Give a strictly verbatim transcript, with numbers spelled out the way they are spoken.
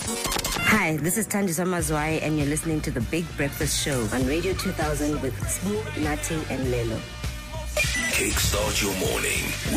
Hi, this is Tandiswa Mazwai, and you're listening to The Big Breakfast Show on Radio two thousand with Sbu, Nati, and Lelo. Kickstart your morning